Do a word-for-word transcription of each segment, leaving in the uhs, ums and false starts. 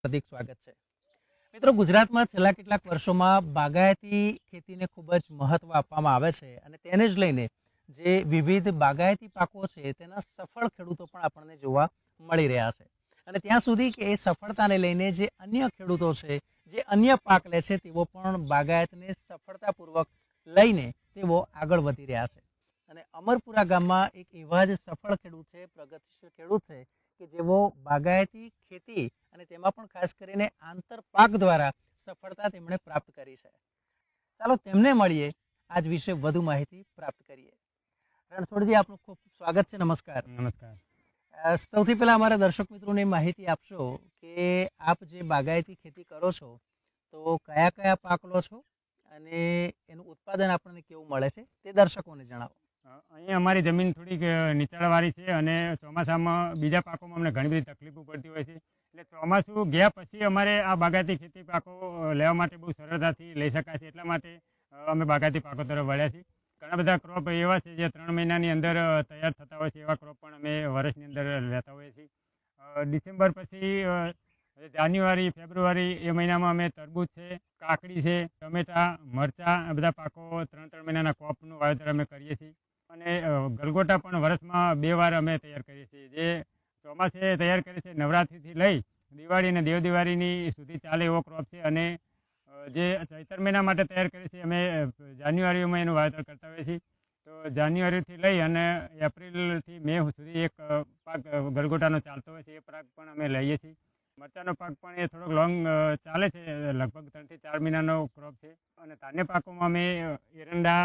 હાર્દિક સ્વાગત છે મિત્રો। ગુજરાતમાં છેલ્લા કેટલાક વર્ષોમાં બાગાયતી ખેતીને ખૂબ જ મહત્વ આપવામાં આવે છે અને તેને જ લઈને જે વિવિધ બાગાયતી પાકો છે તેના સફળ ખેડૂતો પણ આપણને જોવા મળી રહ્યા છે અને ત્યાં સુધી કે એ સફળતાને લઈને જે અન્ય ખેડૂતો છે જે અન્ય પાક લે છે તેઓ પણ બાગાયતને સફળતાપૂર્વક લઈને તેઓ આગળ વધી રહ્યા છે અને અમરપુરા ગામમાં એક એવા જ સફળ ખેડૂત છે, પ્રગતિશીલ ખેડૂત છે કે જેઓ બાગાયતી ખેતી અને તેમાં પણ ખાસ કરીને આંતર પાક દ્વારા સફળતા તેમણે પ્રાપ્ત કરી છે। ચાલો તેમને મળીએ, આજ વિશે વધુ માહિતી પ્રાપ્ત કરીએ। રણછોડજી, આપનું ખૂબ સ્વાગત છે। નમસ્કાર। નમસ્કાર। અ, સૌથી પહેલા અમારા દર્શક મિત્રોને માહિતી આપશો કે આપ જે બાગાયતી ખેતી કરો છો તો કયા કયા પાક લો છો અને એનું ઉત્પાદન આપણને કેવું મળે છે તે દર્શકોને જણાવો। અહીં અમારી જમીન થોડીક નીચાણવાળી છે અને ચોમાસામાં બીજા પાકોમાં અમને ઘણી બધી તકલીફો પડતી હોય છે, એટલે ચોમાસું ગયા પછી અમારે આ બાગાયતી ખેતી પાકો લેવા માટે બહુ સરળતાથી લઈ શકાય છે, એટલા માટે અમે બાગાયતી પાકો તરફ વળ્યા છીએ। ઘણા બધા ક્રોપ એવા છે જે ત્રણ મહિનાની અંદર તૈયાર થતા હોય છે, એવા ક્રોપ પણ અમે વર્ષની અંદર લેતા હોઈએ છીએ। ડિસેમ્બર પછી જાન્યુઆરી ફેબ્રુઆરી એ મહિનામાં અમે તરબૂચ છે, કાકડી છે, ટમેટા, મરચાં આ બધા પાકો ત્રણ ત્રણ મહિનાના ક્રોપનું વાવેતર અમે કરીએ છીએ અને ગલગોટા પણ વર્ષમાં બે વાર અમે તૈયાર કરીએ છીએ। જે ચોમાસે તૈયાર કરીએ છીએ નવરાત્રિથી લઈ દિવાળી અને દેવ દિવાળીની સુધી ચાલે એવો ક્રોપ છે અને જે ચૈતર મહિના માટે તૈયાર કરીએ છીએ અમે જાન્યુઆરીમાં એનું વાવેતર કરતા હોઈએ છીએ। તો જાન્યુઆરીથી લઈ અને એપ્રિલથી મે સુધી એક પાક ગલગોટાનો ચાલતો હોય છે, એ પાક પણ અમે લઈએ છીએ। મરચાંનો પાક પણ એ થોડોક લોંગ ચાલે છે, લગભગ ત્રણથી ચાર મહિનાનો ક્રોપ છે અને ધાન્ય પાકોમાં અમે એરંડા,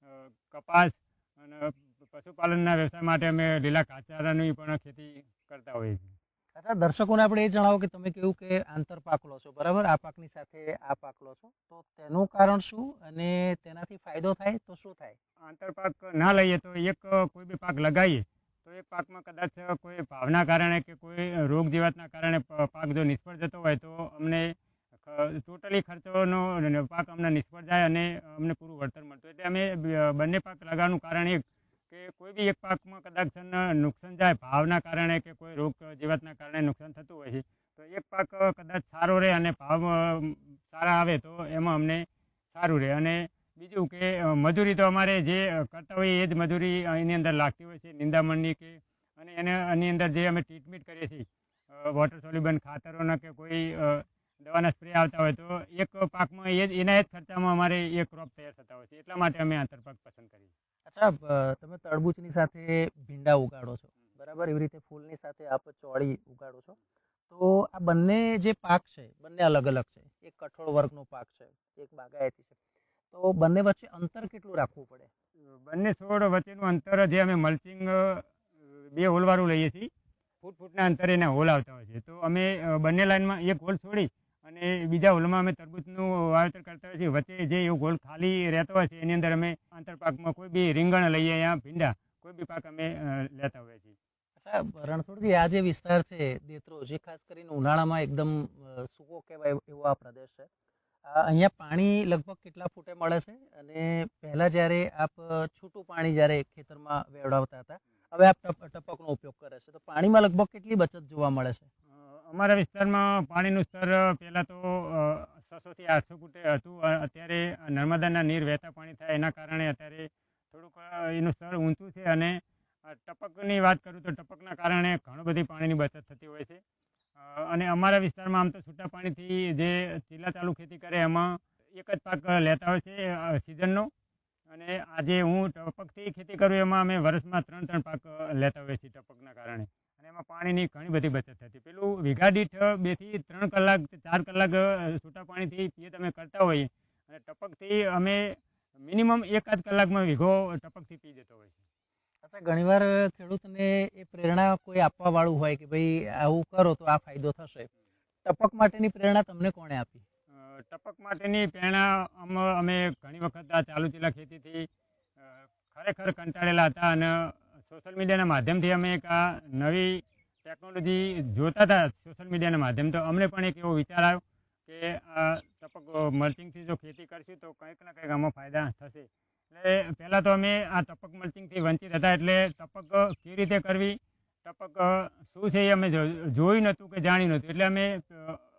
કપાસ અને પશુપાલનના વ્યવસાય માટે અમે લીલા ઘાસચારાની પણ ખેતી કરતા હોઈએ છીએ। અચ્છા, દર્શકોને આપણે એ જણાવો કે તમે કેવું કે આંતર પાક લો છો, બરાબર? આ પાકની સાથે આ પાક લો છો, તો તેનું કારણ શું અને તેનાથી ફાયદો થાય તો શું થાય? આંતર પાક ના લઈએ તો એક કોઈ બી પાક લગાવીએ તો એક પાકમાં કદાચ કોઈ ભાવના કારણે કે કોઈ રોગ જીવાતના કારણે પાક જો નિષ્ફળ જતો હોય તો અમને ટોટલી ખર્ચોનો પાક અમને નિષ્ફળ જાય અને અમને પૂરું વળતર મળતું। એટલે અમે બંને પાક લગાવવાનું કારણ એક કે કોઈ બી એક પાકમાં કદાચ નુકસાન જાય ભાવના કારણે કે કોઈ રોગ જીવાતના કારણે નુકસાન થતું હોય છે, તો એક પાક કદાચ સારો રહે અને ભાવ સારા આવે તો એમાં અમને સારું રહે। અને બીજું કે મજૂરી તો અમારે જે કરતા હોઈએ એ જ મજૂરી એની અંદર લાગતી હોય છે, નિંદામણની કે અને એને એની અંદર જે અમે ટ્રીટમેન્ટ કરીએ છીએ વોટર સોલ્યુબલ ખાતરોના કે કોઈ દવાના સ્પ્રે આવતા હોય તો એક પાકમાં એ જ એના જ ખર્ચામાં અમારે એક ક્રોપ તૈયાર થતા હોય છે, એટલા માટે અમે આંતરપાક પસંદ કરીએ। અચ્છા, તમે તરબૂચની સાથે ભીંડા ઉગાડો છો, બરાબર? એવી રીતે ફૂલની સાથે આપ ચોળી ઉગાડો છો, તો આ બંને જે પાક છે બંને અલગ અલગ છે। એક કઠોળ વર્ગનો પાક છે, એક બાગાયતી છે, તો બંને વચ્ચે અંતર કેટલું રાખવું પડે? બંને છોડ વચ્ચેનું અંતર જે અમે મલ્ચિંગ બે હોલવાળું લઈએ છીએ, ફૂટ ફૂટના અંતરે એના હોલ આવતા હોય છે, તો અમે બંને લાઇનમાં એક હોલ છોડી અને બીજા હોલમાં અમે તરબૂચનું વાવેતર કરતા હોઈએ છીએ। વચ્ચે જે એવું હોલ ખાલી રહેતો હોય છે એની અંદર અમે આંતરપાકમાં કોઈ બી રીંગણ લઈએ યા ભીંડા કોઈ બી પાક અમે લેતા હોઈએ છીએ। અચ્છા રણછોડજી, આ જે વિસ્તાર છે દેત્રો, જે ખાસ કરીને ઉનાળામાં એકદમ સૂકો કહેવાય એવો આ પ્રદેશ છે, અહીંયા પાણી લગભગ કેટલા ફૂટે મળે છે અને પહેલા જ્યારે આપ છૂટું પાણી જ્યારે ખેતરમાં વેવડાવતા હતા, હવે આપ ટપકનો ઉપયોગ કરે છે, તો પાણીમાં લગભગ કેટલી બચત જોવા મળે છે? અમારા વિસ્તારમાં પાણીનું સ્તર પહેલાં તો છસોથી આઠસો ફૂટે હતું, અત્યારે નર્મદાના નીર વહેતા પાણી થાય એના કારણે અત્યારે થોડુંક એનું સ્તર ઊંચું છે અને ટપકની વાત કરું તો ટપકના કારણે ઘણું બધી પાણીની બચત થતી હોય છે। અને અમારા વિસ્તારમાં આમ તો છૂટા પાણીથી જે ચીલા ચાલુ ખેતી કરે એમાં એક જ પાક લેતા હોય છે સિઝનનો, અને આજે હું ટપકથી ખેતી કરું એમાં અમે વર્ષમાં ત્રણ ત્રણ પાક લેતા હોઈએ છીએ ટપકના કારણે, અને એમાં પાણીની ઘણી બધી બચત થતી। પેલું વીઘા દીઠ બે થી ત્રણ કલાક ચાર કલાક છૂટા પાણીથી પીએ તમે કરતા હોઈએ અને ટપકથી અમે મિનિમમ એકાદ કલાકમાં વીઘો ટપકથી પી જતો હોય છે। અચ્છા, ઘણીવાર ખેડૂતને એ પ્રેરણા કોઈ આપવા વાળું હોય કે ભાઈ આવું કરો તો આ ફાયદો થશે, ટપક માટેની પ્રેરણા તમને કોણે આપી? ટપક માટેની પ્રેરણા અમે ઘણી વખત આ ચાલુ ચીલા ખેતીથી ખરેખર કંટાળેલા હતા અને સોશિયલ મીડિયાના માધ્યમથી અમે એક આ નવી ટેકનોલોજી જોતા હતા સોશિયલ મીડિયાના માધ્યમ, તો અમને પણ એક એવો વિચાર આવ્યો કે આ ટપક મલ્ચિંગથી જો ખેતી કરશું તો કંઈક ના કંઈક આમાં ફાયદા થશે। એટલે પહેલાં તો અમે આ ટપક મલ્ચિંગથી વંચિત હતા, એટલે ટપક કેવી રીતે કરવી, ટપક શું છે એ અમે જોયું નહોતું કે જાણ્યું નહોતું, એટલે અમે